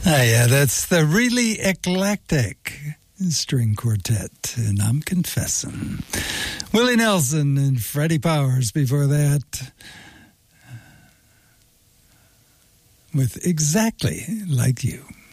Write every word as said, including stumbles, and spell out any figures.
Ah, yeah, that's the Really Eclectic String Quartet, and I'm confessing. Willie Nelson and Freddie Powers before that, with Exactly Like You.